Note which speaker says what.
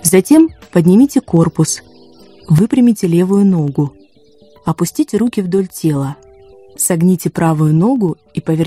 Speaker 1: Затем поднимите корпус, выпрямите левую ногу, опустите руки вдоль тела, согните правую ногу и поверните